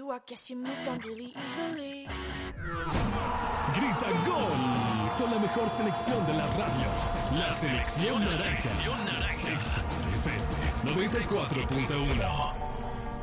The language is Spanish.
I guess you moved on really easily. Grita gol con la mejor selección de la radio. La selección naranja. XFM 94.1.